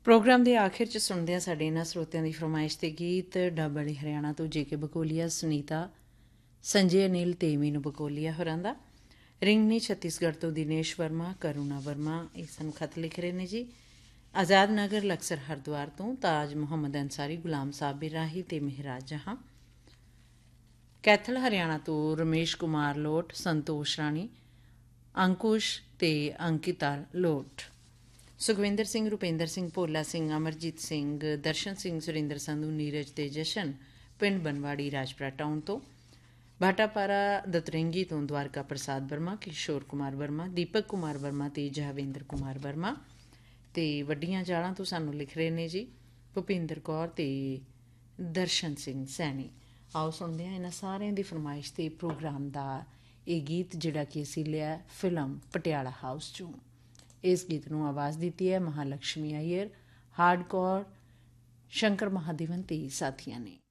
Programme के आखिर च सुनते हैं साढ़े इन्होंने स्रोतियों की फरमाइश के गीत डबली हरियाणा तो जे के बकोलिया सुनीता संजय अनिल ते मीनू बकोलिया होरां दा रिंगनी छत्तीसगढ़ तो दिनेश वर्मा करुणा वर्मा ये सानू खत लिख रहे हैं जी। आज़ाद नगर लक्सर हरिद्वार तो ताज मुहम्मद अंसारी गुलाम साहब बिराही ते मेहराज जहां कैथल हरियाणा तो रमेश कुमार लोट संतोष राणी अंकुश ते अंकिता लोट सुखविंदर सिंह रुपेंद्र सिंह भोला सिंह अमरजीत सिंह दर्शन सिंह सुरेंद्र संधू नीरज ते जशन पिंड बनवाड़ी राजपुरा टाउन तो भाटापारा दतरेंगी तो द्वारका प्रसाद वर्मा किशोर कुमार वर्मा दीपक कुमार वर्मा ते जहावेंद्र कुमार वर्मा ते वड्डियां जाड़ां तो सानू लिख रहे ने जी भुपिंदर कौर ते दर्शन सिंह सैनी। आओ सुनते हैं इन्हां सारियां दी फरमाइश ते प्रोग्राम दा ये गीत जिहड़ा कि असीं लिया फिल्म पटियाला हाउस चों। इस गीत नूं आवाज़ दी है महालक्ष्मी अय्यर हार्डकोर शंकर महादेवन ते साथियां ने।